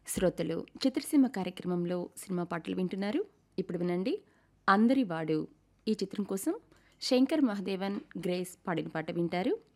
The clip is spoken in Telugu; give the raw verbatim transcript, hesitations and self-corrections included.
శ్రోతలు చిత్రసీమ కార్యక్రమంలో సినిమా పాటలు వింటున్నారు. ఇప్పుడు వినండి అందరి వాడు ఈ చిత్రం కోసం శంకర్ మహదేవన్, గ్రేస్ పాడిన పాట వింటారు.